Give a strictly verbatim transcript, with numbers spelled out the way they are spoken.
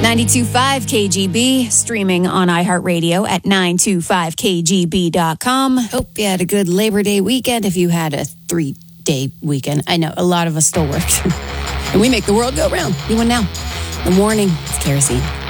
ninety-two point five K G B, streaming on iHeartRadio at nine two five K G B dot com. Hope you had a good Labor Day weekend if you had a three-day weekend. I know, a lot of us still work. And we make the world go round. You win now. The morning, it's Kerosene.